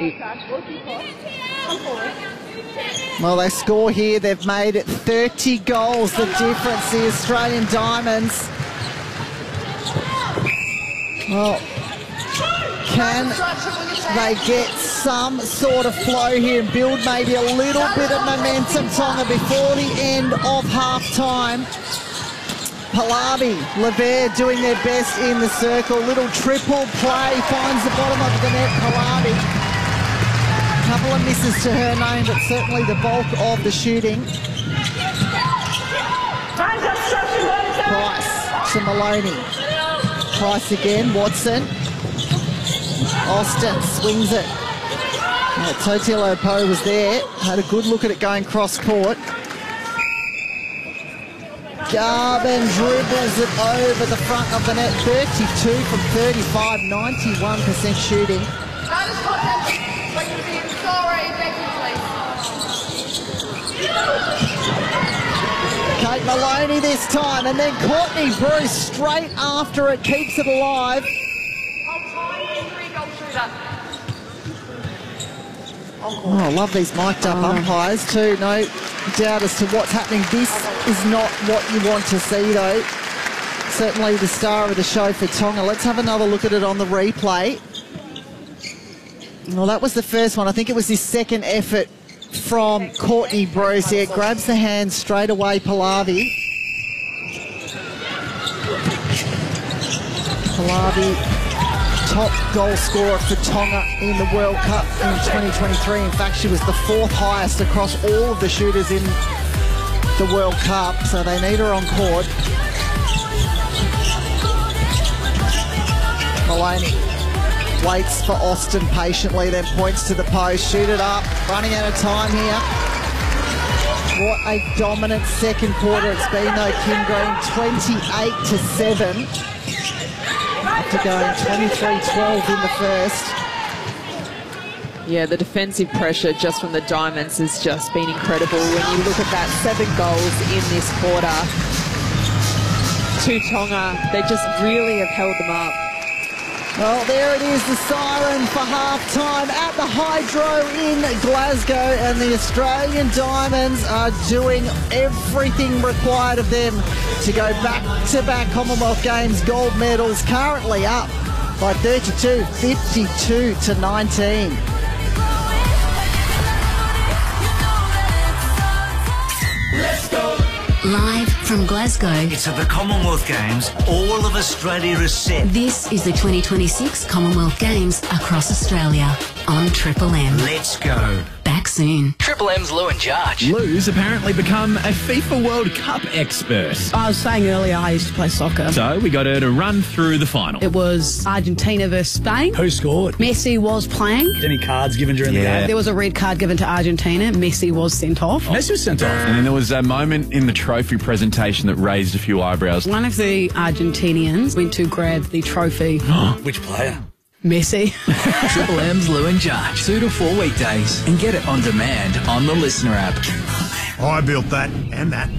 you. Well, they score here. They've made it 30 goals. The difference, the Australian Diamonds. Well, can they get some sort of flow here and build maybe a little bit of momentum, Tonga, before the end of half-time? Pallavi, Levere doing their best in the circle. Little triple play, finds the bottom of the net, Pallavi. Couple of misses to her name, but certainly the bulk of the shooting. Price to Maloney. Price again, Watson. Austin swings it. Totilo Po was there, had a good look at it going cross-court. Garvin dribbles it over the front of the net. 32 from 35, 91% shooting. Kate Maloney this time, and then Courtney Bruce straight after it, keeps it alive. Oh, I love these mic'd up umpires too. No doubt as to what's happening. This is not what you want to see though. Certainly the star of the show for Tonga. Let's have another look at it on the replay. Well, that was the first one. I think it was his second effort from Courtney Bruce. Yeah, grabs the hand straight away, Pallavi. Pallavi, top goal scorer for Tonga in the World Cup in 2023. In fact, she was the fourth highest across all of the shooters in the World Cup, so they need her on court. Maloney waits for Austin patiently, then points to the post, shoot it up, running out of time here. What a dominant second quarter it's been though, Kim Green, 28-7. After going 23-12 in the first. Yeah, the defensive pressure just from the Diamonds has just been incredible. When you look at that, 7 goals in this quarter to Tonga, they just really have held them up. Well, there it is, the siren for half-time at the Hydro in Glasgow, and the Australian Diamonds are doing everything required of them to go back-to-back Commonwealth Games gold medals, currently up by 32, 52-19. Let's go! Live from Glasgow. It's at the Commonwealth Games. All of Australia is set. This is the 2026 Commonwealth Games across Australia on Triple M. Let's go. Back soon. Triple M's Lou and Judge. Lou's apparently become a FIFA World Cup expert. I was saying earlier I used to play soccer. So we got her to run through the final. It was Argentina versus Spain. Who scored? Messi was playing. Any cards given during the game? There was a red card given to Argentina. Messi was sent off. Messi was sent off. And then there was a moment in the trophy presentation that raised a few eyebrows. One of the Argentinians went to grab the trophy. Which player? Messi. Triple M's Lou and Judge. 2 to 4 weekdays. And get it on demand on the Listener app. I built that, and that,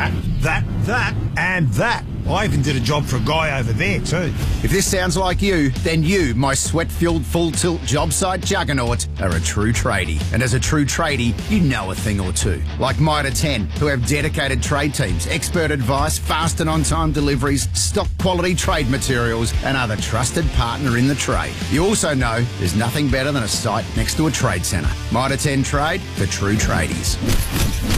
and that. I even did a job for a guy over there too. If this sounds like you, then you, my sweat-filled full-tilt job site juggernaut, are a true tradie. And as a true tradie, you know a thing or two. Like Mitre 10, who have dedicated trade teams, expert advice, fast and on-time deliveries, stock quality trade materials, and other trusted partner in the trade. You also know there's nothing better than a site next to a trade centre. Mitre 10 Trade for true tradies.